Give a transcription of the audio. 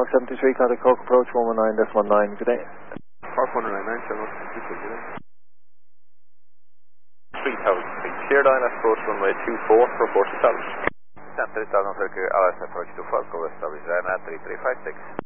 Park 73, contact Coke approach 119.19, good day. Park 199, 7 good day. 3000 feet, clear line approach runway 24, report established. Center 3000 clear, LS approach to Falco, establish Ryanair 3356.